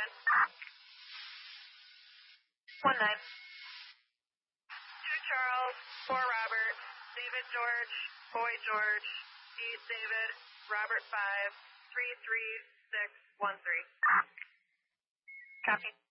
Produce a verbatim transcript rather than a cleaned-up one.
nine. One nine. Two Charles, four Robert, David George, Boy George, eight David, Robert five, three three six one three. Copy.